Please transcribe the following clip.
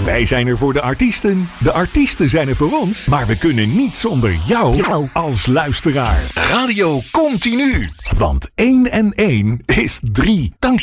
Wij zijn er voor de artiesten zijn er voor ons, maar we kunnen niet zonder jou als luisteraar. Radio Continu, want 1 en 1 is 3. Dankzij